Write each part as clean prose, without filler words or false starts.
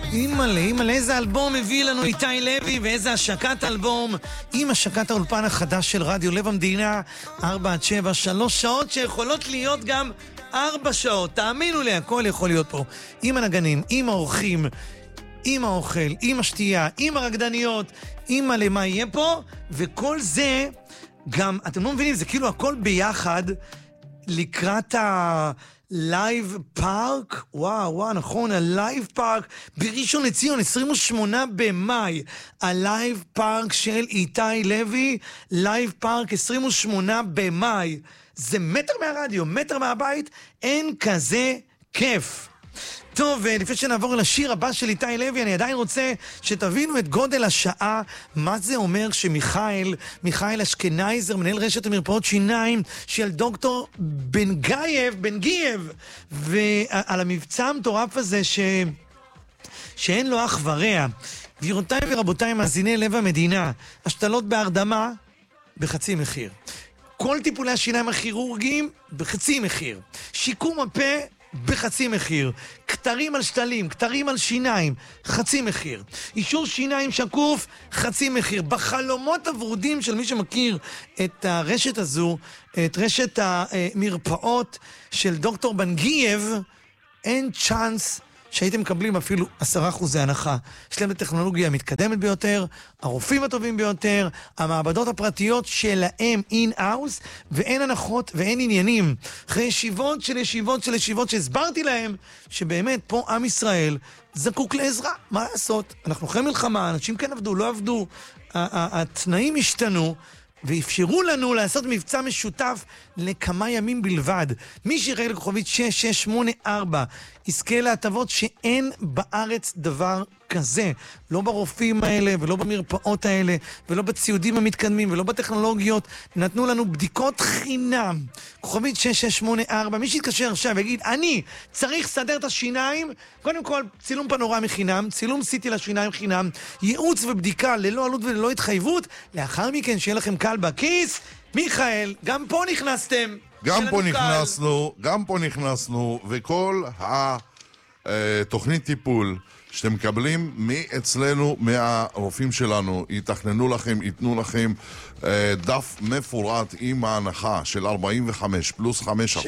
אימא'לה, איזה אלבום הביא לנו איתי לוי ואיזה השקת אלבום עם השקת האולפן החדש של רדיו לב המדינה 4-7, 3 שעות שיכולות להיות גם 4 שעות, תאמינו לי, הכל יכול להיות פה עם הנגנים, עם האורחים, עם האוכל, עם השתייה, עם הרקדניות, עם מה יהיה פה, וכל זה גם, אתם לא מבינים, זה כאילו הכל ביחד לקראת לייב פארק, וואו, נכון, הלייב פארק בראשון לציון, 28 במאי, הלייב פארק של איתי לוי, לייב פארק 28 במאי, זה מטר מהרדיו, מטר מהבית, אין כזה כיף. טוב, לפני שנעבור לשיר הבא של איתי לוי, אני עדיין רוצה שתבינו את גודל השעה, מה זה אומר שמיכאל אשכנייזר, מנהל רשת המרפאות שיניים של דוקטור בן גייב, ועל המבצע המטורף הזה שאין לו אח ורע. גבירותיי ורבותיי מאזיני לב המדינה, השתלות בהרדמה בחצי מחיר. כל טיפולי השיניים הכירורגיים בחצי מחיר. שיקום הפה בחצי מחיר. כתרים על שתלים, כתרים על שיניים, חצי מחיר. אישור שיניים שקוף, חצי מחיר. בחלומות הוורודים של מי שמכיר את הרשת הזו, את רשת המרפאות של דוקטור בן גייב, אין צ'אנס שהייתם מקבלים אפילו 10% הנחה. יש להם הטכנולוגיה המתקדמת ביותר, הרופאים הטובים ביותר, המעבדות הפרטיות שלהם אין-האוס, ואין הנחות ואין עניינים. אחרי ישיבות שהסברתי להם שבאמת פה עם ישראל זקוק לעזרה. מה לעשות? אנחנו אחרי מלחמה, אנשים כן עבדו, לא עבדו, התנאים השתנו, ואפשרו לנו לעשות מבצע משותף לכמה ימים בלבד. מי שיראה לכוכבית 6684 יזכה להטבות שאין בארץ דבר כזה. לא ברופאים האלה ולא במרפאות האלה ולא בציודים המתקדמים ולא בטכנולוגיות. נתנו לנו בדיקות חינם. כוכבית 6684, מי שיתקשר עכשיו ויגיד, אני צריך לסדר את השיניים, קודם כל צילום פנורמי חינם, צילום סיטי לשיניים חינם, ייעוץ ובדיקה ללא עלות וללא התחייבות. לאחר מכן שיהיה לכם קל בכיס. מיכאל, גם פה נכנסתם. גם פה נכנסנו, וכל התוכנית טיפול שאתם מקבלים מאצלנו, מהרופאים שלנו, יתכננו לכם, ייתנו לכם דף מפורט עם ההנחה של 45 פלוס 5%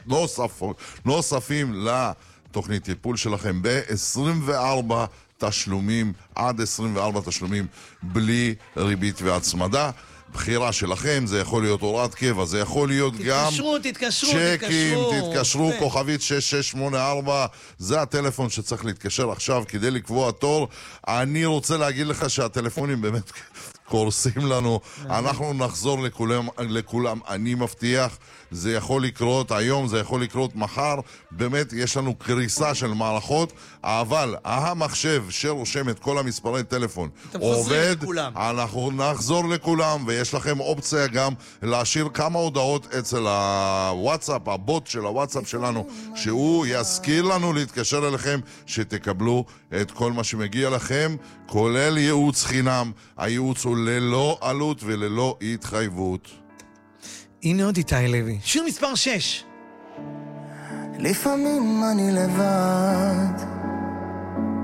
נוספים לתוכנית טיפול שלכם ב-24 תשלומים, עד 24 תשלומים בלי ריבית והצמדה. בחירה שלכם, זה יכול להיות הוראת קבע, זה יכול להיות גם צ'קים, תתקשרו, כוכבית 6684, זה הטלפון שצריך להתקשר עכשיו כדי לקבוע תור. אני רוצה להגיד לך שהטלפונים באמת קורסים לנו, אנחנו נחזור לכולם, אני מבטיח, זה יכול לקרות היום, זה יכול לקרות מחר, באמת יש לנו קריסה של מערכות, אבל המחשב שרושם את כל המספרי טלפון עובד, אנחנו נחזור לכולם, ויש לכם אופציה גם להשאיר כמה הודעות אצל הוואטסאפ, הבוט של הוואטסאפ שלנו, שהוא יזכיר לנו להתקשר אליכם, שתקבלו את כל מה שמגיע לכם, כולל ייעוץ חינם. הייעוץ הוא ללא עלות וללא התחייבות. הנה עוד איתי לוי, שיר מספר 6. לפעמים אני לבד,